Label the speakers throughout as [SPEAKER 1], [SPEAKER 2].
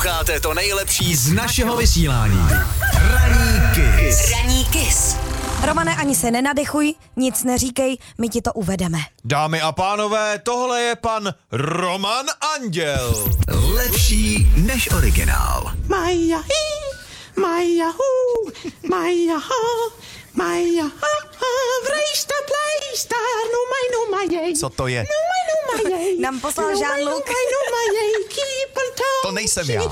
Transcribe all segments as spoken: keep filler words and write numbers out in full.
[SPEAKER 1] Posloucháte to nejlepší z našeho vysílání. Ranní Kiss.
[SPEAKER 2] Ranní Kiss.
[SPEAKER 3] Romane, ani se nenadechuj, nic neříkej, my ti to uvedeme.
[SPEAKER 4] Dámy a pánové, tohle je pan Roman Anděl.
[SPEAKER 1] Lepší než originál.
[SPEAKER 5] Maja hi, Maja hu, Maja ha, Maja ha, ha, vrejsta plejsta, no maj, no majej.
[SPEAKER 4] Co to je?
[SPEAKER 5] No maj, no majej.
[SPEAKER 3] Nám poslal
[SPEAKER 5] No maj,
[SPEAKER 3] Jean-Luc.
[SPEAKER 5] No maj, no majej, kýpel
[SPEAKER 4] To nejsem já.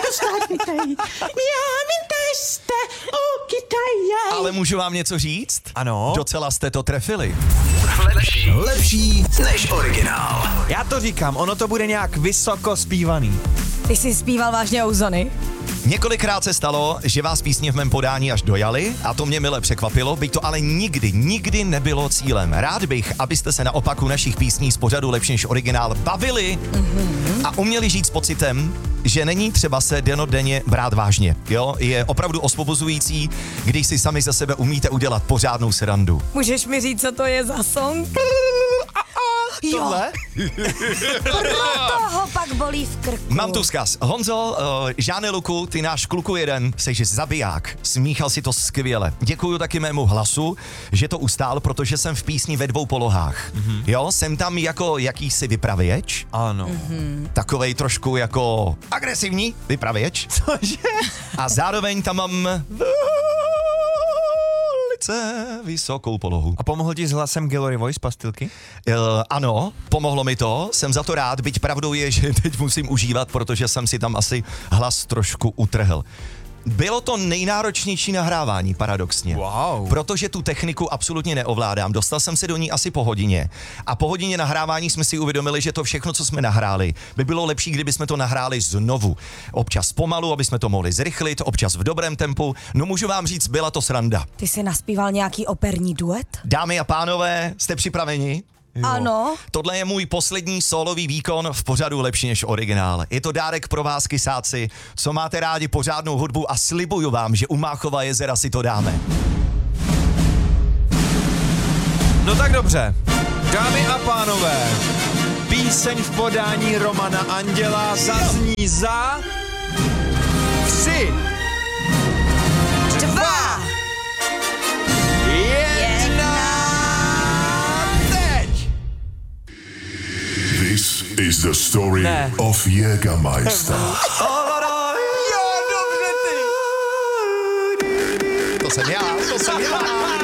[SPEAKER 4] Ale můžu vám něco říct?
[SPEAKER 6] Ano.
[SPEAKER 4] Docela jste to trefili.
[SPEAKER 1] Lepší. Lepší než originál.
[SPEAKER 6] Já to říkám, ono to bude nějak vysoko zpívaný.
[SPEAKER 3] Ty jsi zpíval vážně u Zony?
[SPEAKER 4] Několikrát se stalo, že vás písně v mém podání až dojali a to mě mile překvapilo, byť to ale nikdy, nikdy nebylo cílem. Rád bych, abyste se na opaku našich písní z pořadu Lepší než originál bavili mm-hmm. a uměli žít s pocitem, že není třeba se dennodenně brát vážně. Jo? Je opravdu osvobozující, když si sami za sebe umíte udělat pořádnou srandu.
[SPEAKER 3] Můžeš mi říct, co to je za song?
[SPEAKER 4] Tohle?
[SPEAKER 3] Proto ho pak bolí v krku.
[SPEAKER 4] Mám tu vzkaz. Honzo, uh, Žáne Luku, ty náš kluku jeden, seš zabiják. Smíchal si to skvěle. Děkuju taky mému hlasu, že to ustál, protože jsem v písni ve dvou polohách. Mm-hmm. Jo, jsem tam jako jakýsi vypravěč.
[SPEAKER 6] Ano.
[SPEAKER 3] Mm-hmm.
[SPEAKER 4] Takovej trošku jako agresivní vypravěč.
[SPEAKER 6] Cože?
[SPEAKER 4] A zároveň tam mám velice vysokou polohu.
[SPEAKER 6] A pomohl ti s hlasem Gallery Voice pastilky?
[SPEAKER 4] Uh, ano, pomohlo mi to, jsem za to rád, byť pravdou je, že teď musím užívat, protože jsem si tam asi hlas trošku utrhl. Bylo to nejnáročnější nahrávání, paradoxně.
[SPEAKER 6] Wow.
[SPEAKER 4] Protože tu techniku absolutně neovládám. Dostal jsem se do ní asi po hodině. A po hodině nahrávání jsme si uvědomili, že to všechno, co jsme nahráli, by bylo lepší, kdyby jsme to nahráli znovu. Občas pomalu, aby jsme to mohli zrychlit, občas v dobrém tempu. No můžu vám říct, byla to sranda.
[SPEAKER 3] Ty jsi naspíval nějaký operní duet?
[SPEAKER 4] Dámy a pánové, jste připraveni?
[SPEAKER 6] Jo.
[SPEAKER 3] Ano.
[SPEAKER 4] Tohle je můj poslední sólový výkon v pořadu Lepší než originál. Je to dárek pro vás, kysáci, co máte rádi pořádnou hudbu a slibuju vám, že u Máchova jezera si to dáme.
[SPEAKER 6] No tak dobře. Dámy a pánové, píseň v podání Romana Anděla zazní za... Tři.
[SPEAKER 3] Dva.
[SPEAKER 6] Jedna. Teď.
[SPEAKER 7] This is the story
[SPEAKER 6] Ne.
[SPEAKER 7] of Jägermeister.
[SPEAKER 6] Jo, dobře ty.
[SPEAKER 4] To jsem já, to jsem já.